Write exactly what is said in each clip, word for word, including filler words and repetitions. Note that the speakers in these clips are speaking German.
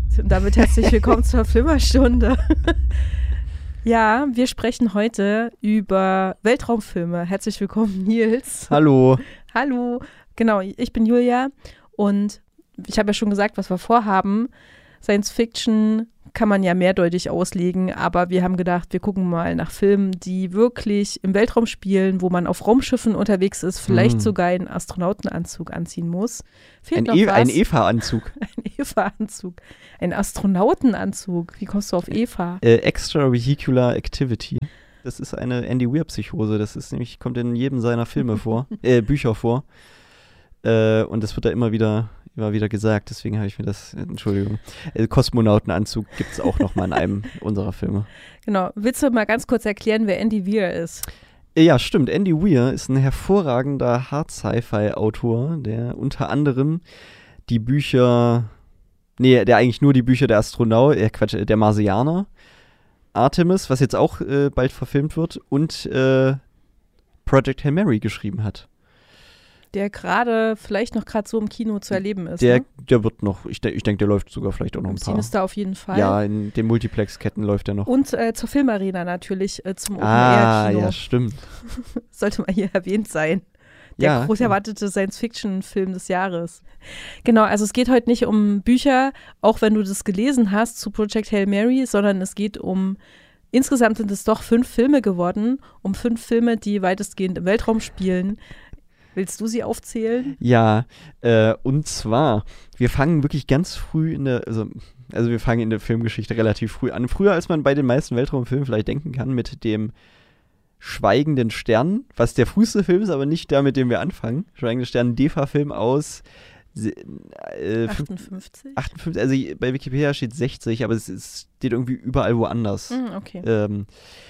Und damit herzlich willkommen zur Filmerstunde. Ja, wir sprechen heute über Weltraumfilme. Herzlich willkommen, Nils. Hallo. Hallo. Genau, ich bin Julia und ich habe ja schon gesagt, was wir vorhaben. Science Fiction kann man ja mehrdeutig auslegen, aber wir haben gedacht, wir gucken mal nach Filmen, die wirklich im Weltraum spielen, wo man auf Raumschiffen unterwegs ist, vielleicht hm. sogar einen Astronautenanzug anziehen muss. Fehlt ein noch e- was? Ein Eva-Anzug. Ein Eva-Anzug. Ein Astronautenanzug. Wie kommst du auf Eva? Äh, Extravehicular Activity. Das ist eine Andy Weir-Psychose. Das ist nämlich, kommt in jedem seiner Filme vor, äh, Bücher vor. Äh, und das wird da immer wieder immer wieder gesagt, deswegen habe ich mir das, Entschuldigung, äh, Kosmonautenanzug gibt es auch noch mal in einem unserer Filme. Genau. Willst du mal ganz kurz erklären, wer Andy Weir ist? Äh, ja, stimmt. Andy Weir ist ein hervorragender Hard-Sci-Fi-Autor, der unter anderem die Bücher, nee, der eigentlich nur die Bücher der Astronaut, äh, Quatsch, der Marsianer, Artemis, was jetzt auch äh, bald verfilmt wird, und äh, Project Hail Mary geschrieben hat. Der gerade, vielleicht noch gerade so im Kino zu erleben ist. Der, ne? der wird noch, ich, de- ich denke, der läuft sogar vielleicht auch noch ein Im paar. ist da auf jeden Fall. Ja, in den Multiplex-Ketten läuft er noch. Und äh, zur Filmarena natürlich, äh, zum Ah, Open-Air-Kino. ja, stimmt. Sollte mal hier erwähnt sein. Der Ja, groß ja. erwartete Science-Fiction-Film des Jahres. Genau, also es geht heute nicht um Bücher, auch wenn du das gelesen hast zu Project Hail Mary, sondern es geht um, insgesamt sind es doch fünf Filme geworden, um fünf Filme, die weitestgehend im Weltraum spielen. Willst du sie aufzählen? Ja, äh, und zwar, wir fangen wirklich ganz früh in der, also, also wir fangen in der Filmgeschichte relativ früh an. Früher, als man bei den meisten Weltraumfilmen vielleicht denken kann, mit dem Schweigenden Stern, was der früheste Film ist, aber nicht der, mit dem wir anfangen. Schweigende Stern, ein D E F A-Film aus äh, achtundfünfzig? achtundfünfzig, also bei Wikipedia steht sechzig, aber es, es steht irgendwie überall woanders. Mm, okay. Ähm,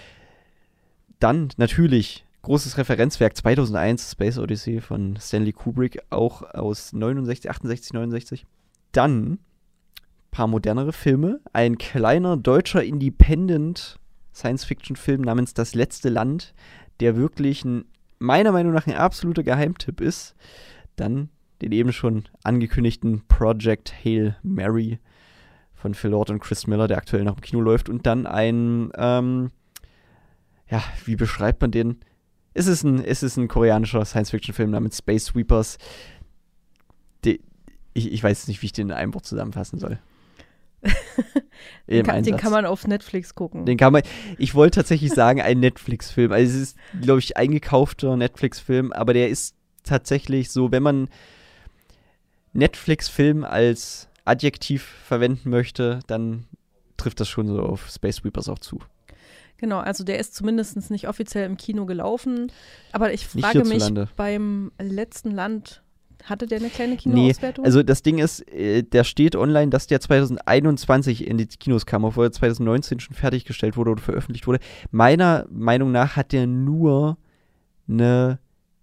dann natürlich großes Referenzwerk zweitausendeins, Space Odyssey von Stanley Kubrick, auch aus neunundsechzig, achtundsechzig, neunundsechzig. Dann ein paar modernere Filme. Ein kleiner deutscher Independent-Science-Fiction-Film namens Das letzte Land, der wirklich ein, meiner Meinung nach ein absoluter Geheimtipp ist. Dann den eben schon angekündigten Project Hail Mary von Phil Lord und Chris Miller, der aktuell noch im Kino läuft. Und dann ein, ähm, ja, wie beschreibt man den? Es ist ein, es ist ein koreanischer Science-Fiction-Film namens Space Sweepers. Die, ich, ich weiß nicht, wie ich den in einem Wort zusammenfassen soll. den, kann, den kann man auf Netflix gucken. Den kann man, ich wollte tatsächlich sagen, ein Netflix-Film. Also es ist, glaube ich, eingekaufter Netflix-Film, aber der ist tatsächlich so, wenn man Netflix-Film als Adjektiv verwenden möchte, dann trifft das schon so auf Space Sweepers auch zu. Genau, also der ist zumindest nicht offiziell im Kino gelaufen. Aber ich frage mich, beim letzten Land, hatte der eine kleine Kinoauswertung? Nee, also das Ding ist, äh, der steht online, dass der zweitausendeinundzwanzig in die Kinos kam, obwohl er zweitausendneunzehn schon fertiggestellt wurde oder veröffentlicht wurde. Meiner Meinung nach hat der nur eine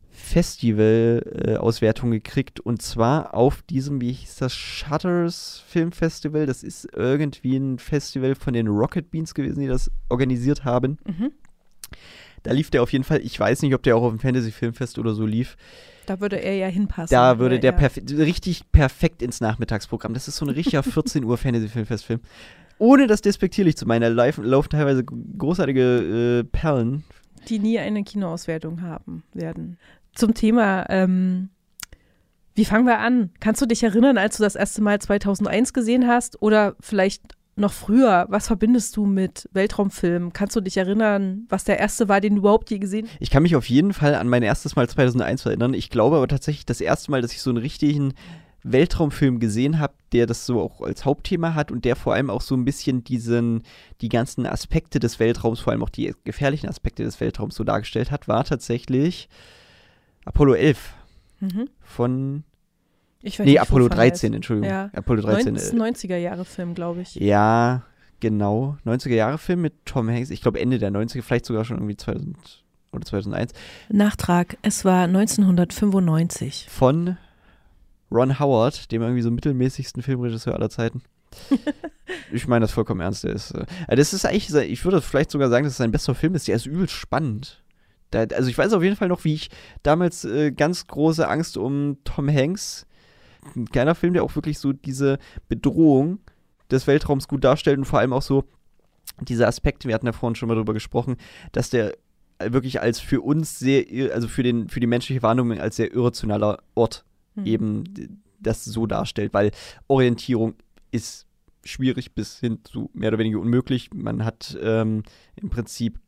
Festival-Auswertung äh, gekriegt, und zwar auf diesem, wie hieß das, Shutters Filmfestival. Das ist irgendwie ein Festival von den Rocket Beans gewesen, die das organisiert haben. Mhm. Da lief der auf jeden Fall, ich weiß nicht, ob der auch auf dem Fantasy-Filmfest oder so lief. Da würde er ja hinpassen. Da würde der perfe- richtig perfekt ins Nachmittagsprogramm. Das ist so ein richtiger vierzehn Uhr Fantasy-Filmfest-Film. Ohne das despektierlich zu meinen, da laufen teilweise großartige äh, Perlen. Die nie eine Kinoauswertung haben werden. Zum Thema, ähm, wie fangen wir an? Kannst du dich erinnern, als du das erste Mal zweitausendeins gesehen hast, oder vielleicht noch früher? Was verbindest du mit Weltraumfilmen? Kannst du dich erinnern, was der erste war, den du überhaupt je gesehen hast? Ich kann mich auf jeden Fall an mein erstes Mal zweitausendeins erinnern. Ich glaube aber tatsächlich das erste Mal, dass ich so einen richtigen Weltraumfilm gesehen habe, der das so auch als Hauptthema hat und der vor allem auch so ein bisschen diesen, die ganzen Aspekte des Weltraums, vor allem auch die gefährlichen Aspekte des Weltraums so dargestellt hat, war tatsächlich Apollo elf Mhm. von, Ich weiß nee, nicht, Apollo wovon dreizehn, heißt. Entschuldigung. Ja. Apollo dreizehn. Das ist ein neunziger-Jahre-Film, glaube ich. Ja, genau. neunziger-Jahre-Film mit Tom Hanks. Ich glaube Ende der neunziger, vielleicht sogar schon irgendwie zweitausend oder zweitausendeins. Nachtrag, es war neunzehnhundertfünfundneunzig. Von Ron Howard, dem irgendwie so mittelmäßigsten Filmregisseur aller Zeiten. Ich meine das vollkommen ernst. Der ist, äh, das ist eigentlich, ich würde vielleicht sogar sagen, dass es sein bester Film ist. Der ist übelst spannend. Da, also ich weiß auf jeden Fall noch, wie ich damals äh, ganz große Angst um Tom Hanks, ein kleiner Film, der auch wirklich so diese Bedrohung des Weltraums gut darstellt und vor allem auch so diese Aspekte, wir hatten ja vorhin schon mal drüber gesprochen, dass der wirklich als für uns sehr, also für, den, für die menschliche Wahrnehmung als sehr irrationaler Ort mhm. eben das so darstellt, weil Orientierung ist schwierig bis hin zu mehr oder weniger unmöglich. Man hat ähm, im Prinzip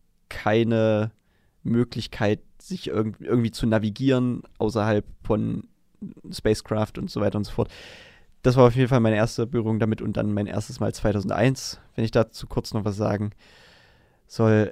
keine Möglichkeit, sich irg- irgendwie zu navigieren außerhalb von Spacecraft und so weiter und so fort. Das war auf jeden Fall meine erste Berührung damit und dann mein erstes Mal zweitausendeins. Wenn ich dazu kurz noch was sagen soll,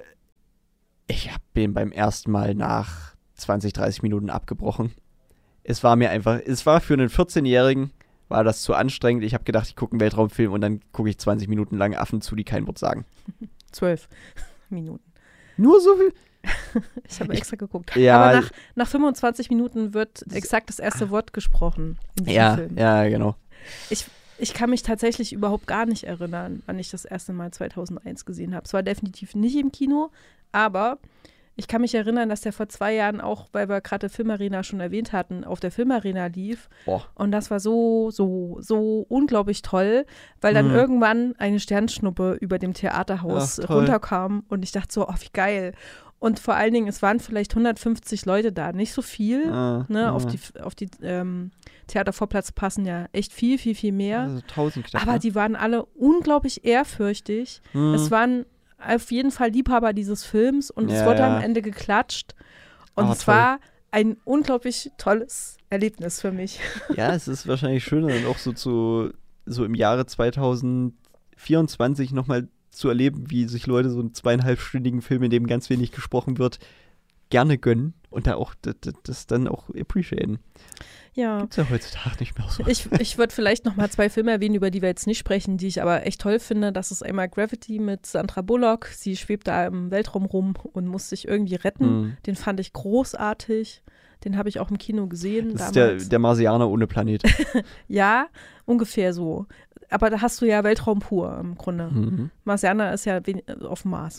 ich habe den beim ersten Mal nach zwanzig, dreißig Minuten abgebrochen. Es war mir einfach, es war für einen vierzehnjährigen, war das zu anstrengend. Ich habe gedacht, ich gucke einen Weltraumfilm und dann gucke ich zwanzig Minuten lang Affen zu, die kein Wort sagen. Zwölf Minuten. Nur so viel? Ich habe extra geguckt. Ja, aber nach, nach fünfundzwanzig Minuten wird exakt das erste Wort gesprochen in diesem ja, Film. Ja, genau. Ich, ich kann mich tatsächlich überhaupt gar nicht erinnern, wann ich das erste Mal zweitausendeins gesehen habe. Es war definitiv nicht im Kino, aber ich kann mich erinnern, dass der vor zwei Jahren auch, weil wir gerade Filmarena schon erwähnt hatten, auf der Filmarena lief. Boah. Und das war so, so, so unglaublich toll, weil dann mhm. irgendwann eine Sternschnuppe über dem Theaterhaus Ach, runterkam und ich dachte so, oh, wie geil. Und vor allen Dingen, es waren vielleicht hundertfünfzig Leute da, nicht so viel. Ah, ne? ah. Auf die, auf die ähm, Theatervorplatz passen ja echt viel, viel, viel mehr. Also tausend knapp, Aber ne? die waren alle unglaublich ehrfürchtig. Mhm. Es waren auf jeden Fall Liebhaber dieses Films und Ja, es wurde ja. am Ende geklatscht. Und Oh, es toll. war ein unglaublich tolles Erlebnis für mich. Ja, es ist wahrscheinlich schöner, dann auch so zu, so im Jahre zweitausendvierundzwanzig nochmal zu erleben, wie sich Leute so einen zweieinhalbstündigen Film, in dem ganz wenig gesprochen wird, gerne gönnen und da auch das, das dann auch appreciaten. Ja. Gibt's ja heutzutage nicht mehr so. Ich, ich würde vielleicht noch mal zwei Filme erwähnen, über die wir jetzt nicht sprechen, die ich aber echt toll finde. Das ist einmal Gravity mit Sandra Bullock. Sie schwebt da im Weltraum rum und muss sich irgendwie retten. Mhm. Den fand ich großartig. Den habe ich auch im Kino gesehen. Das damals. ist der, der Marsianer ohne Planet. Ja, ungefähr so. Aber da hast du ja Weltraum pur im Grunde. Mhm. Marsianer ist ja wen- auf dem Mars.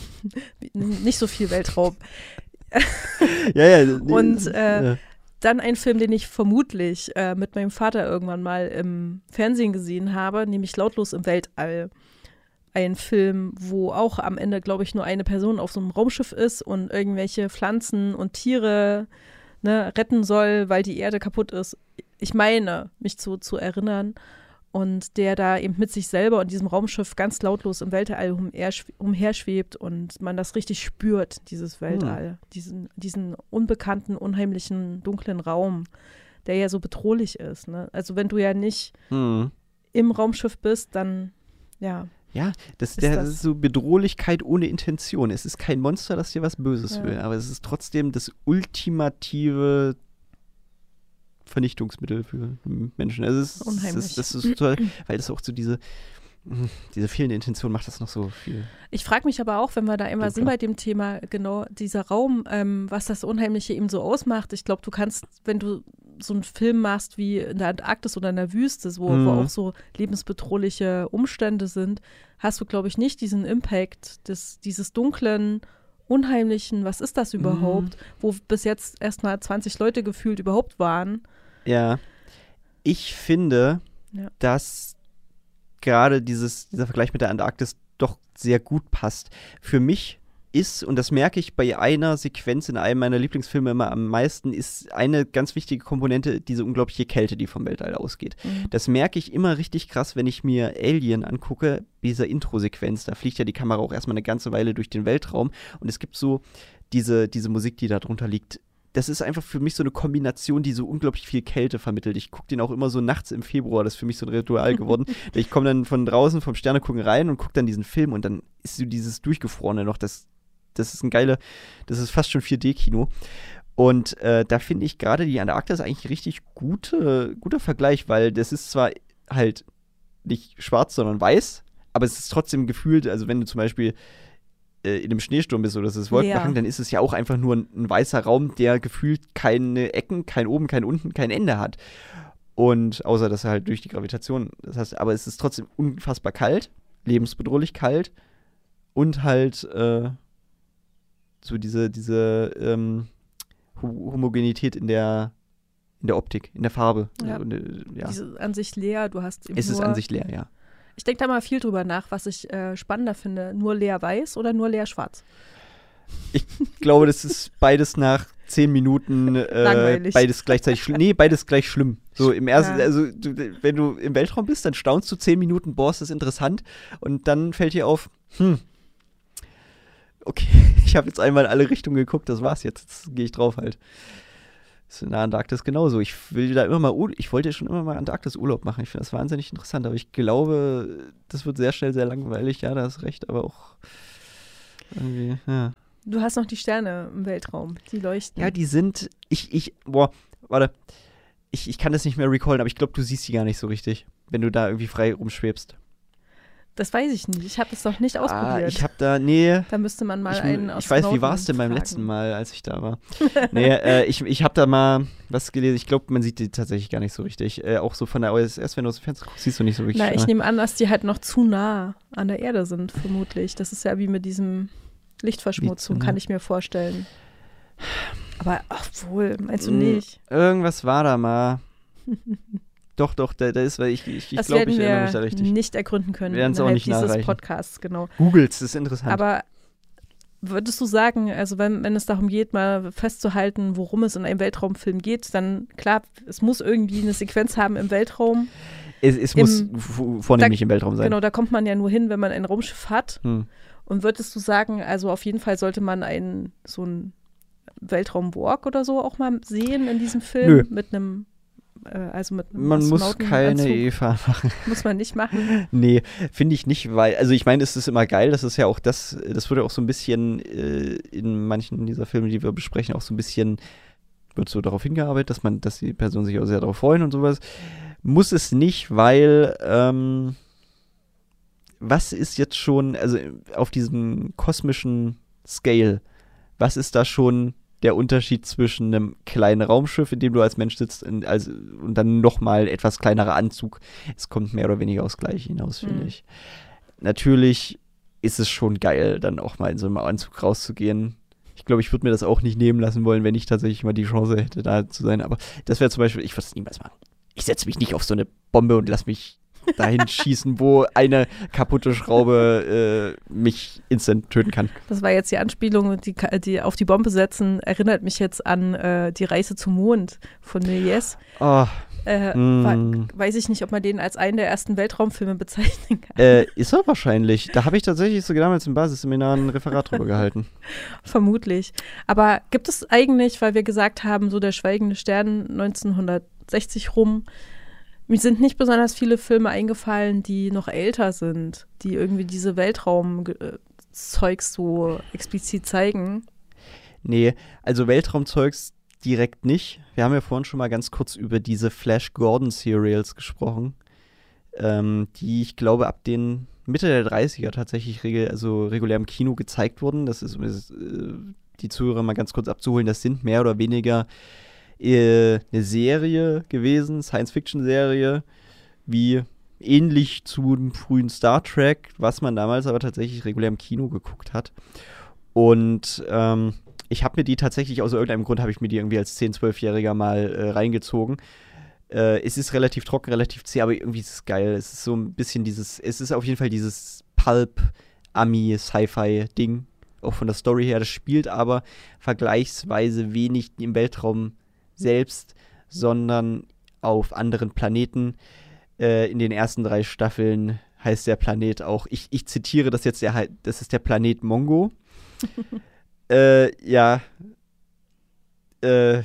Nicht so viel Weltraum. ja, ja. Und äh, ja. dann ein Film, den ich vermutlich äh, mit meinem Vater irgendwann mal im Fernsehen gesehen habe, nämlich Lautlos im Weltall. Ein Film, wo auch am Ende, glaube ich, nur eine Person auf so einem Raumschiff ist und irgendwelche Pflanzen und Tiere ne, retten soll, weil die Erde kaputt ist. Ich meine, mich zu, zu erinnern. Und der da eben mit sich selber und diesem Raumschiff ganz lautlos im Weltall umherschw- umherschwebt und man das richtig spürt, dieses Weltall, hm. diesen, diesen unbekannten, unheimlichen, dunklen Raum, der ja so bedrohlich ist. Ne? Also wenn du ja nicht hm. im Raumschiff bist, dann, ja. Ja, das, ist der, das. das ist so Bedrohlichkeit ohne Intention. Es ist kein Monster, das dir was Böses Ja. will, aber es ist trotzdem das ultimative Vernichtungsmittel für Menschen. Also es ist, Unheimlich. Das ist, das ist toll, weil das auch so diese, diese fehlende Intention macht das noch so viel. Ich frage mich aber auch, wenn wir da immer sind bei dem Thema, genau dieser Raum, ähm, was das Unheimliche eben so ausmacht. Ich glaube, du kannst, wenn du so einen Film machst wie in der Antarktis oder in der Wüste, wo, Mhm. wo auch so lebensbedrohliche Umstände sind, hast du, glaube ich, nicht diesen Impact des, dieses dunklen, unheimlichen, was ist das überhaupt, Mhm. wo bis jetzt erst mal zwanzig Leute gefühlt überhaupt waren. Ja, ich finde, Ja. dass gerade dieses, dieser Vergleich mit der Antarktis doch sehr gut passt. Für mich ist, und das merke ich bei einer Sequenz in einem meiner Lieblingsfilme immer am meisten, ist eine ganz wichtige Komponente diese unglaubliche Kälte, die vom Weltall ausgeht. Mhm. Das merke ich immer richtig krass, wenn ich mir Alien angucke, dieser Intro-Sequenz. Da fliegt ja die Kamera auch erstmal eine ganze Weile durch den Weltraum und es gibt so diese, diese Musik, die da drunter liegt. Das ist einfach für mich so eine Kombination, die so unglaublich viel Kälte vermittelt. Ich gucke den auch immer so nachts im Februar, das ist für mich so ein Ritual geworden. Ich komme dann von draußen vom Sternegucken rein und gucke dann diesen Film und dann ist so dieses Durchgefrorene noch, das, das ist ein geile, das ist fast schon vier D Kino. Und äh, da finde ich gerade die Antarktis eigentlich ein richtig gute, guter Vergleich, weil das ist zwar halt nicht schwarz, sondern weiß, aber es ist trotzdem gefühlt, also wenn du zum Beispiel in einem Schneesturm bist oder es ist Wolkenbachung, ja. dann ist es ja auch einfach nur ein, ein weißer Raum, der gefühlt keine Ecken, kein oben, kein unten, kein Ende hat. Und außer, dass er halt durch die Gravitation, das heißt, aber es ist trotzdem unfassbar kalt, lebensbedrohlich kalt und halt äh, so diese, diese ähm, Homogenität in der in der Optik, in der Farbe. Ja. Und, äh, ja. Diese an sich leer, du hast eben Es ist nur an sich leer, ja. Ich denke da mal viel drüber nach, was ich äh, spannender finde. Nur Lea weiß oder nur Lea schwarz? Ich glaube, das ist beides nach zehn Minuten äh, beides gleichzeitig schlimm. Nee, beides gleich schlimm. So im ersten, ja. also du, wenn du im Weltraum bist, dann staunst du zehn Minuten, boah, ist das interessant. Und dann fällt dir auf, hm, okay, ich habe jetzt einmal in alle Richtungen geguckt, das war's jetzt. Jetzt gehe ich drauf halt. Ist in der Antarktis genauso. Ich will da immer mal, ich wollte schon immer mal Antarktis-Urlaub machen. Ich finde das wahnsinnig interessant, aber ich glaube, das wird sehr schnell sehr langweilig. Ja, da hast recht, aber auch irgendwie, ja. Du hast noch die Sterne im Weltraum, die leuchten. Ja, die sind, ich, ich, boah, warte, ich, ich kann das nicht mehr recallen, aber ich glaube, du siehst die gar nicht so richtig, wenn du da irgendwie frei rumschwebst. Das weiß ich nicht, ich habe es noch nicht ausprobiert. Ah, ich habe da, nee. Da müsste man mal ich, einen Ich weiß, wie war es denn beim fragen. letzten Mal, als ich da war? nee, äh, ich, ich habe da mal was gelesen, ich glaube, man sieht die tatsächlich gar nicht so richtig. Äh, auch so von der O S S, wenn du aus dem Fenster guckst, siehst du nicht so richtig. Na, ich nehme an, dass die halt noch zu nah an der Erde sind, vermutlich. Das ist ja wie mit diesem Lichtverschmutzung, kann ich mir vorstellen. Aber obwohl, meinst du nicht? Irgendwas war da mal. Doch, doch, da, da ist, weil ich, ich, ich das glaube, werden ich erinnere wir mich da richtig. nicht ergründen können wir werden es auch nicht dieses nachreichen. Podcasts, genau. Googles, das ist interessant. Aber würdest du sagen, also wenn, wenn es darum geht, mal festzuhalten, worum es in einem Weltraumfilm geht, dann klar, es muss irgendwie eine Sequenz haben im Weltraum. Es, es Im, muss vornehmlich da, im Weltraum sein. Genau, da kommt man ja nur hin, wenn man ein Raumschiff hat. Hm. Und würdest du sagen, also auf jeden Fall sollte man einen so einen Weltraumwalk oder so auch mal sehen in diesem Film? Nö. Mit einem, äh, also mit einem Man muss keine Eva machen. Muss man nicht machen? Nee, finde ich nicht, weil, also ich meine, es ist immer geil, das ist ja auch das, das wird ja auch so ein bisschen äh, in manchen dieser Filme, die wir besprechen, auch so ein bisschen, wird so darauf hingearbeitet, dass man, dass die Personen sich auch sehr darauf freuen und sowas. Muss es nicht, weil, ähm, was ist jetzt schon, also auf diesem kosmischen Scale, was ist da schon der Unterschied zwischen einem kleinen Raumschiff, in dem du als Mensch sitzt, in, also, und dann nochmal etwas kleinerer Anzug? Es kommt mehr oder weniger aufs Gleiche hinaus, finde mhm. ich. Natürlich ist es schon geil, dann auch mal in so einem Anzug rauszugehen. Ich glaube, ich würde mir das auch nicht nehmen lassen wollen, wenn ich tatsächlich mal die Chance hätte, da zu sein. Aber das wäre zum Beispiel, ich würde es niemals machen. Ich setze mich nicht auf so eine Bombe und lass mich dahin schießen, wo eine kaputte Schraube äh, mich instant töten kann. Das war jetzt die Anspielung, die, die auf die Bombe setzen, erinnert mich jetzt an äh, die Reise zum Mond von Méliès. Oh, äh, mm. war, weiß ich nicht, ob man den als einen der ersten Weltraumfilme bezeichnen kann. Äh, ist er wahrscheinlich. Da habe ich tatsächlich sogar damals im Basisseminar ein Referat drüber gehalten. Vermutlich. Aber gibt es eigentlich, weil wir gesagt haben, so der Schweigende Stern neunzehnhundertsechzig rum, mir sind nicht besonders viele Filme eingefallen, die noch älter sind, die irgendwie diese Weltraumzeugs so explizit zeigen. Nee, also Weltraumzeugs direkt nicht. Wir haben ja vorhin schon mal ganz kurz über diese Flash Gordon Serials gesprochen, ähm, die ich glaube ab den Mitte der dreißiger tatsächlich regel, also regulär im Kino gezeigt wurden. Das ist, um das, äh, die Zuhörer mal ganz kurz abzuholen, das sind mehr oder weniger eine Serie gewesen, Science-Fiction-Serie, wie ähnlich zu dem frühen Star Trek, was man damals aber tatsächlich regulär im Kino geguckt hat. Und ähm, ich habe mir die tatsächlich, aus irgendeinem Grund habe ich mir die irgendwie als zehn-, zwölfjähriger mal äh, reingezogen. Äh, es ist relativ trocken, relativ zäh, aber irgendwie ist es geil. Es ist so ein bisschen dieses, es ist auf jeden Fall dieses Pulp-Ami-Sci-Fi-Ding, auch von der Story her. Das spielt aber vergleichsweise wenig im Weltraum selbst, sondern auf anderen Planeten. Äh, in den ersten drei Staffeln heißt der Planet auch, ich, ich zitiere das jetzt, der, das ist der Planet Mongo. äh, ja. Äh.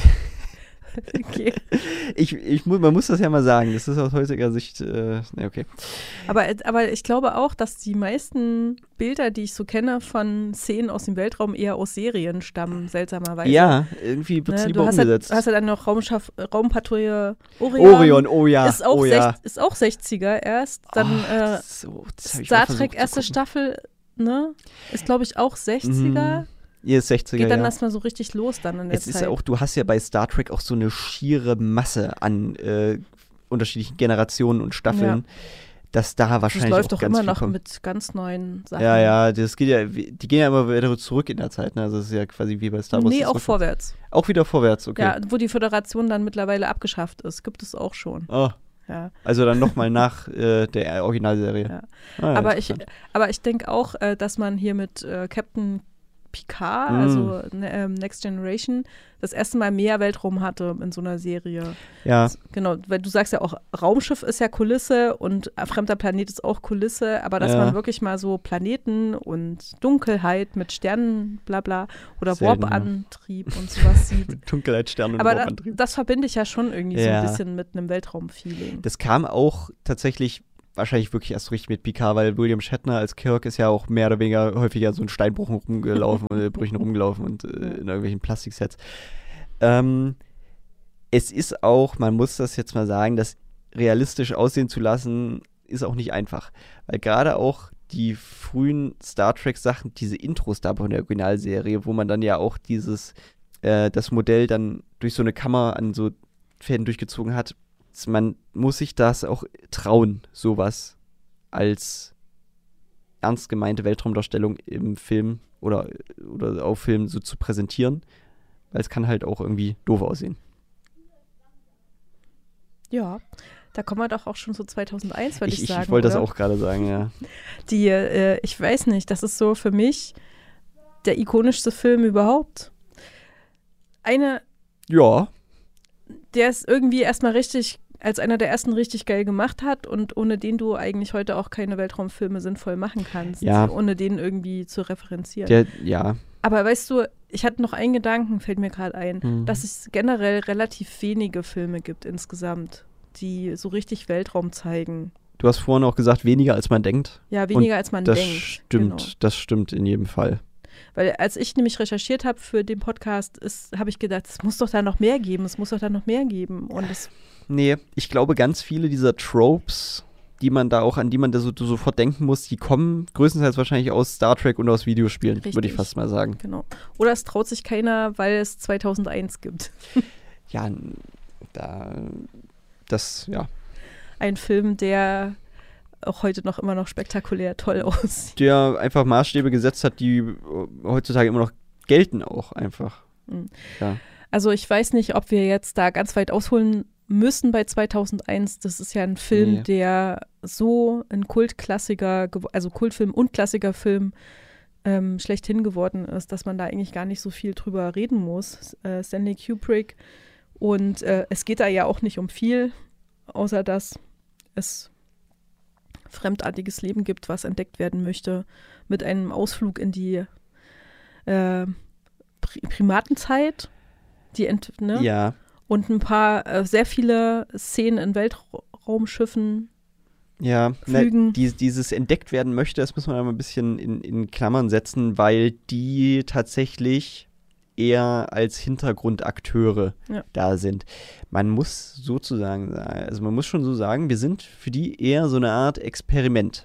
Okay. Ich, ich, man muss das ja mal sagen, das ist aus heutiger Sicht, äh, ne, okay. Aber, aber ich glaube auch, dass die meisten Bilder, die ich so kenne von Szenen aus dem Weltraum, eher aus Serien stammen, seltsamerweise. Ja, irgendwie wird es ne, lieber du hast umgesetzt. Du hast ja dann noch Raumschaff, Raumpatrouille Orion. Orion, oh ja, ist auch, oh ja. sech, ist auch sechziger erst. Dann oh, äh, so, Star Trek erste Staffel, ne, ist glaube ich auch sechziger. Mhm. Ihr ist sechziger, Geht dann ja. erstmal so richtig los dann in der es Zeit. Ist ja auch, du hast ja bei Star Trek auch so eine schiere Masse an äh, unterschiedlichen Generationen und Staffeln, ja. dass da wahrscheinlich das läuft auch doch ganz immer viel noch kommt. mit ganz neuen Sachen. Ja, ja, das geht ja, die gehen ja immer wieder zurück in der Zeit, ne? Also das ist ja quasi wie bei Star Wars. Nee, auch vorwärts. Auch wieder vorwärts, okay. Ja, wo die Föderation dann mittlerweile abgeschafft ist, gibt es auch schon. Oh. Ja. Also dann nochmal nach äh, der Originalserie. Ja. Ah, ja, aber, ich, aber ich denke auch, äh, dass man hier mit äh, Captain Picard, mm. also ne, Next Generation, das erste Mal mehr Weltraum hatte in so einer Serie. Ja. Das, genau, weil du sagst ja auch, Raumschiff ist ja Kulisse und fremder Planet ist auch Kulisse, aber dass ja. man wirklich mal so Planeten und Dunkelheit mit Sternen, bla bla, oder Selten, Warp-Antrieb ja. und sowas sieht. Mit Dunkelheit, Sternen und aber Warp-Antrieb. Da, das verbinde ich ja schon irgendwie ja. so ein bisschen mit einem Weltraum-Feeling. Das kam auch tatsächlich wahrscheinlich wirklich erst richtig mit Picard, weil William Shatner als Kirk ist ja auch mehr oder weniger häufiger so in Steinbrüchen rumgelaufen, äh, Brüchen rumgelaufen und äh, in irgendwelchen Plastiksets. Ähm, es ist auch, man muss das jetzt mal sagen, das realistisch aussehen zu lassen, ist auch nicht einfach. Weil gerade auch die frühen Star Trek-Sachen, diese Intros da von der Originalserie, wo man dann ja auch dieses, äh, das Modell dann durch so eine Kammer an so Fäden durchgezogen hat, man muss sich das auch trauen, sowas als ernst gemeinte Weltraumdarstellung im Film oder, oder auf Film so zu präsentieren, weil es kann halt auch irgendwie doof aussehen. Ja, da kommen wir doch auch schon so zweitausendeins, würde ich, ich sagen. Ich wollte oder? das auch gerade sagen, ja. Die, äh, ich weiß nicht, das ist so für mich der ikonischste Film überhaupt. Eine Ja. Der es irgendwie erstmal richtig, als einer der ersten richtig geil gemacht hat und ohne den du eigentlich heute auch keine Weltraumfilme sinnvoll machen kannst, ja. ohne den irgendwie zu referenzieren. Der, ja. Aber weißt du, ich hatte noch einen Gedanken, fällt mir gerade ein, mhm. dass es generell relativ wenige Filme gibt insgesamt, die so richtig Weltraum zeigen. Du hast vorhin auch gesagt, weniger als man denkt. Ja, weniger und als man das denkt. Stimmt, genau. Das stimmt in jedem Fall. Weil als ich nämlich recherchiert habe für den Podcast, habe ich gedacht, es muss doch da noch mehr geben, es muss doch da noch mehr geben. Und es nee, ich glaube, ganz viele dieser Tropes, die man da auch, an die man da so, sofort denken muss, die kommen größtenteils wahrscheinlich aus Star Trek und aus Videospielen, würde ich fast mal sagen. Genau. Oder es traut sich keiner, weil es zweitausendeins gibt. Ja, da, das, ja. Ein Film, der auch heute noch immer noch spektakulär toll aussieht. Der einfach Maßstäbe gesetzt hat, die heutzutage immer noch gelten auch einfach. Mhm. Ja. Also ich weiß nicht, ob wir jetzt da ganz weit ausholen müssen bei zweitausendeins. Das ist ja ein Film, nee. der so ein Kultklassiker, also Kultfilm und Klassikerfilm ähm, schlechthin geworden ist, dass man da eigentlich gar nicht so viel drüber reden muss. Äh, Stanley Kubrick. Und äh, es geht da ja auch nicht um viel, außer dass es fremdartiges Leben gibt, was entdeckt werden möchte, mit einem Ausflug in die äh, Primatenzeit, die Ent, ne? Ja. Und ein paar, äh, sehr viele Szenen in Weltraumschiffen. Ja, Flügen. Ne, die, dieses entdeckt werden möchte, das müssen wir mal ein bisschen in, in Klammern setzen, weil die tatsächlich eher als Hintergrundakteure ja. da sind. Man muss sozusagen, also man muss schon so sagen, wir sind für die eher so eine Art Experiment.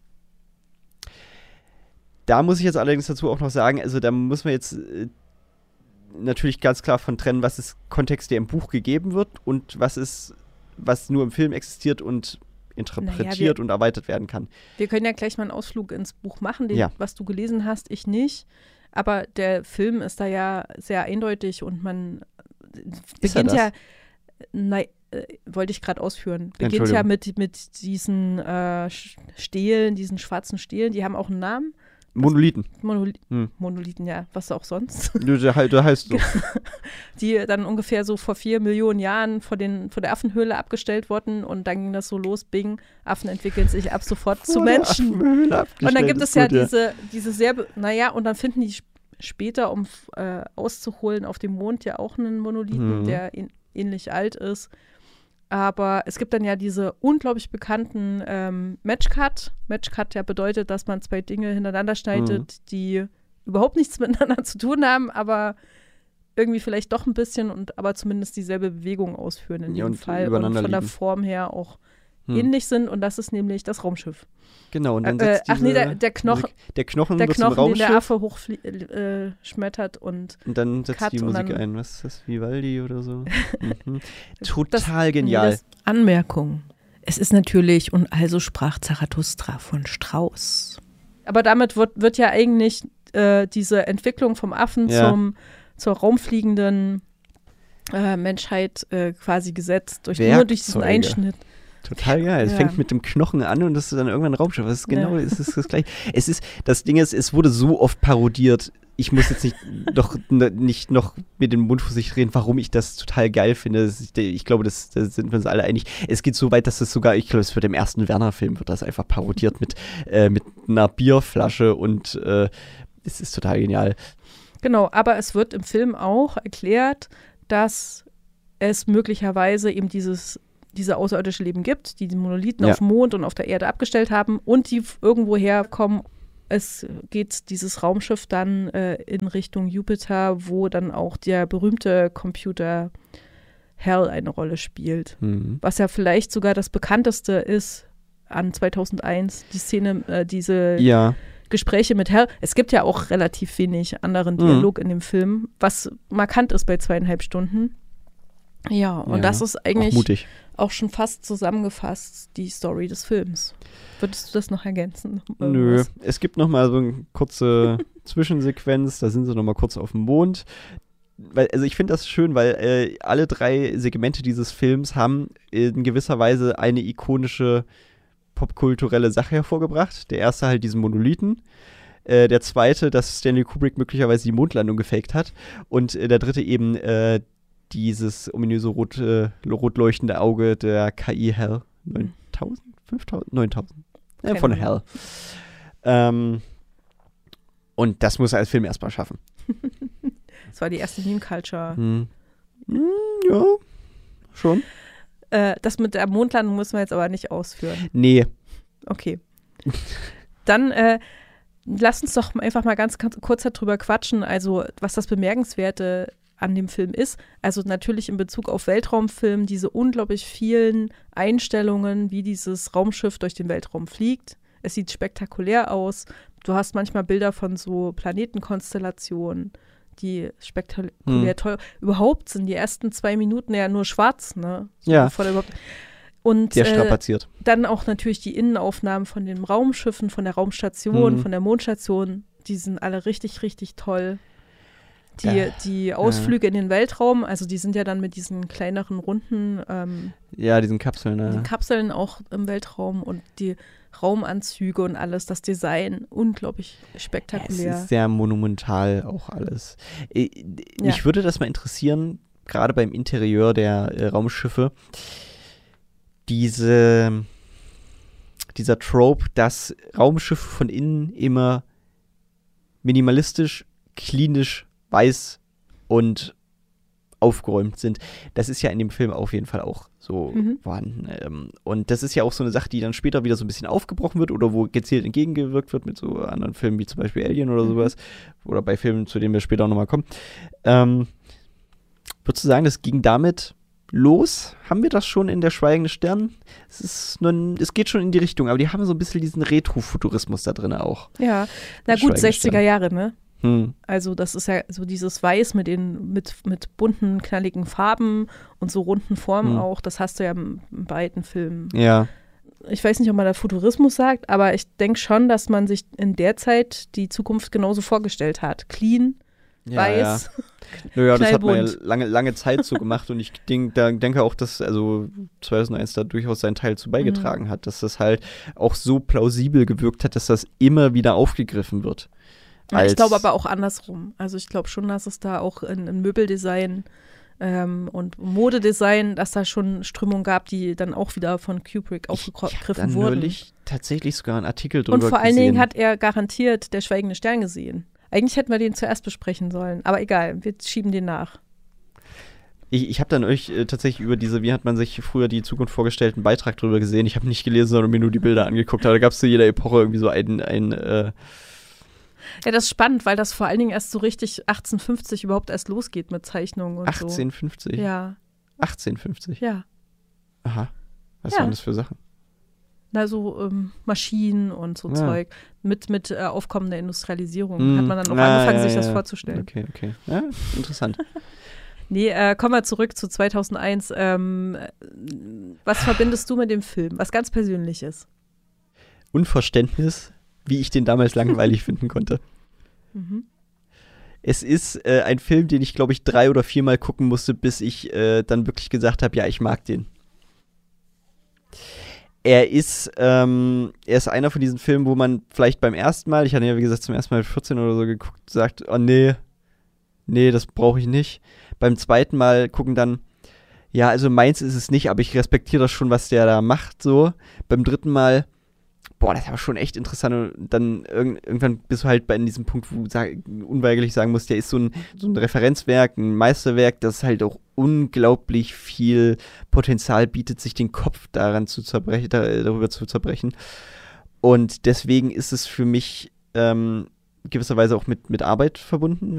Da muss ich jetzt allerdings dazu auch noch sagen, also da muss man jetzt äh, natürlich ganz klar von trennen, was ist Kontext, der im Buch gegeben wird und was ist, was nur im Film existiert und interpretiert naja, wir, und erweitert werden kann. Wir können ja gleich mal einen Ausflug ins Buch machen, den, ja. was du gelesen hast, ich nicht. Aber der Film ist da ja sehr eindeutig und man ist beginnt ja, nein, äh, wollte ich gerade ausführen, beginnt ja mit, mit diesen äh, Stelen, diesen schwarzen Stelen, die haben auch einen Namen. Monolithen. Monoli- hm. Monolithen, ja, was auch sonst. Du, der, der heißt so. Die dann ungefähr so vor vier Millionen Jahren vor, den, vor der Affenhöhle abgestellt wurden und dann ging das so los, bing, Affen entwickeln sich ab sofort vor zu Menschen. Und dann gibt es ja gut, diese, ja. diese sehr, naja, und dann finden die später, um äh, auszuholen, auf dem Mond ja auch einen Monolithen, hm. der in, ähnlich alt ist. Aber es gibt dann ja diese unglaublich bekannten ähm, Matchcut. Matchcut ja bedeutet, dass man zwei Dinge hintereinander schneidet, mhm. die überhaupt nichts miteinander zu tun haben, aber irgendwie vielleicht doch ein bisschen und aber zumindest dieselbe Bewegung ausführen in ja, jedem Fall und von liegen. der Form her auch hm. ähnlich sind. Und das ist nämlich das Raumschiff. Genau, und dann äh, setzt Ach nee, der, der Knochen, der Knochen, der wird Knochen zum den der Affe hochschmettert äh, und Und dann setzt Cut die Musik dann, ein. Was ist das, Vivaldi oder so? mhm. Total das, genial. Das Anmerkung. Es ist natürlich, und also sprach Zarathustra von Strauss. Aber damit wird, wird ja eigentlich äh, diese Entwicklung vom Affen ja. zum, zur raumfliegenden äh, Menschheit äh, quasi gesetzt, durch, Werkzeuge. nur durch diesen Einschnitt. Total geil. Es Ja. fängt mit dem Knochen an und das ist dann irgendwann ein Raumschiff. Das ist genau, Ja. es ist das gleiche. Es ist, das Ding ist, es wurde so oft parodiert. Ich muss jetzt nicht noch, nicht noch mit dem Mund vor sich reden, warum ich das total geil finde. Das ist, ich glaube, das, da sind wir uns alle einig. Es geht so weit, dass es sogar, ich glaube, es wird im ersten Werner-Film wird das einfach parodiert mit, äh, mit einer Bierflasche und äh, es ist total genial. Genau, aber es wird im Film auch erklärt, dass es möglicherweise eben dieses, diese außerirdische Leben gibt, die die Monolithen Ja. auf dem Mond und auf der Erde abgestellt haben und die irgendwo herkommen. Es geht dieses Raumschiff dann äh, in Richtung Jupiter, wo dann auch der berühmte Computer Hal eine Rolle spielt. Mhm. Was ja vielleicht sogar das bekannteste ist an zweitausendeins, die Szene, äh, diese Ja, Gespräche mit Hal. Es gibt ja auch relativ wenig anderen Dialog in dem Film, was markant ist bei zweieinhalb Stunden. Ja, und Ja, das ist auch eigentlich mutig. auch schon fast zusammengefasst die Story des Films. Würdest du das noch ergänzen? Nö, Irgendwas? es gibt noch mal so eine kurze Zwischensequenz, da sind sie noch mal kurz auf dem Mond. Weil, also ich finde das schön, weil äh, alle drei Segmente dieses Films haben in gewisser Weise eine ikonische popkulturelle Sache hervorgebracht. Der erste halt diesen Monolithen. Äh, der zweite, dass Stanley Kubrick möglicherweise die Mondlandung gefaked hat. Und äh, der dritte eben äh, dieses ominöse rot, äh, rot leuchtende Auge der K I Hal. neuntausend? fünftausend? neuntausend? Ja, Keine von Ahnung. Hal. Ähm, und das muss er als Film erstmal schaffen. Das war die erste Meme-Culture. Hm. Hm, ja, schon. Äh, das mit der Mondlandung müssen wir jetzt aber nicht ausführen. Nee. Okay. Dann äh, lass uns doch einfach mal ganz, ganz kurz darüber quatschen, also was das Bemerkenswerte an dem Film ist. Also natürlich in Bezug auf Weltraumfilm diese unglaublich vielen Einstellungen, wie dieses Raumschiff durch den Weltraum fliegt. Es sieht spektakulär aus. Du hast manchmal Bilder von so Planetenkonstellationen, die spektakulär Hm. toll. Überhaupt sind die ersten zwei Minuten ja nur schwarz, ne? So Ja. bevor der überhaupt und Sehr äh, strapaziert. dann auch natürlich die Innenaufnahmen von den Raumschiffen, von der Raumstation, Mhm. von der Mondstation. Die sind alle richtig, richtig toll. Die, Geil. die Ausflüge in den Weltraum, also die sind ja dann mit diesen kleineren runden ähm, Ja, diesen Kapseln. diesen Ne? Kapseln auch im Weltraum und die Raumanzüge und alles, das Design, unglaublich Es spektakulär. ist sehr monumental auch alles. Äh, Ja. Mich würde das mal interessieren, gerade beim Interieur der äh, Raumschiffe, diese, dieser Trope, dass Raumschiffe von innen immer minimalistisch, klinisch, weiß und aufgeräumt sind. Das ist ja in dem Film auf jeden Fall auch so Mhm. vorhanden. Ähm, und das ist ja auch so eine Sache, die dann später wieder so ein bisschen aufgebrochen wird oder wo gezielt entgegengewirkt wird mit so anderen Filmen wie zum Beispiel Alien oder Mhm. sowas. Oder bei Filmen, zu denen wir später auch nochmal kommen. Ähm, würdest du sagen, das ging damit los? Haben wir das schon in Der Schweigende Stern? Es ist nun, es geht schon in die Richtung, aber die haben so ein bisschen diesen Retrofuturismus da drin auch. Ja, na gut, Schweigende sechziger Stern. Jahre, ne? Hm. Also das ist ja so dieses Weiß mit den mit, mit bunten, knalligen Farben und so runden Formen Hm. auch. Das hast du ja in, in beiden Filmen. Ja. Ich weiß nicht, ob man da Futurismus sagt, aber ich denke schon, dass man sich in der Zeit die Zukunft genauso vorgestellt hat. Clean, Ja, weiß. Naja, das hat man ja knallbunt. lange, lange Zeit so gemacht und ich denk, da, denke auch, dass also zweitausendeins da durchaus seinen Teil zu beigetragen Mhm. hat, dass das halt auch so plausibel gewirkt hat, dass das immer wieder aufgegriffen wird. Ja, ich Als- glaube aber auch andersrum. Also ich glaube schon, dass es da auch in, in Möbeldesign ähm, und Modedesign, dass da schon Strömungen gab, die dann auch wieder von Kubrick Ich habe aufgegriffen dann wurden. neulich tatsächlich sogar einen Artikel drüber Und vor allen gesehen. Dingen hat er garantiert Der Schweigende Stern gesehen. Eigentlich hätten wir den zuerst besprechen sollen, aber egal, wir schieben den nach. Ich, ich habe dann euch äh, tatsächlich über diese, wie hat man sich früher die Zukunft vorgestellt, einen Beitrag drüber gesehen. Ich habe nicht gelesen, sondern mir nur die Bilder angeguckt. Aber da gab es zu jeder Epoche irgendwie so ein, ein äh, Ja, das ist spannend, weil das vor allen Dingen erst so richtig achtzehnhundertfünfzig überhaupt erst losgeht mit Zeichnungen und so. achtzehnhundertfünfzig. Ja, achtzehnhundertfünfzig. ja. Aha. Was Ja. waren das für Sachen? Na, so ähm, Maschinen und so Ja. Zeug. Mit, mit äh, aufkommender Industrialisierung Hm. hat man dann auch Ah, angefangen, ja, sich das ja. vorzustellen. Okay, okay. Ja, interessant. Nee, äh, kommen wir zurück zu zweitausendeins. Ähm, äh, was verbindest du mit dem Film? Was ganz Persönliches? Unverständnis, wie ich den damals langweilig finden konnte. Mhm. Es ist äh, ein Film, den ich, glaube ich, drei oder viermal gucken musste, bis ich äh, dann wirklich gesagt habe, ja, ich mag den. Er ist, ähm, er ist einer von diesen Filmen, wo man vielleicht beim ersten Mal, ich hatte ja wie gesagt zum ersten Mal vierzehn oder so geguckt, sagt, oh nee, nee, das brauche ich nicht. Beim zweiten Mal gucken dann, ja, also meins ist es nicht, aber ich respektiere das schon, was der da macht, so. Beim dritten Mal, boah, das war schon echt interessant. Und dann irg- irgendwann bist du halt bei in diesem Punkt, wo du sag, unweigerlich sagen musst, der ist so ein, so ein Referenzwerk, ein Meisterwerk, das halt auch unglaublich viel Potenzial bietet, sich den Kopf daran zu zerbrechen, da, darüber zu zerbrechen. Und deswegen ist es für mich ähm, gewisserweise auch mit, mit Arbeit verbunden,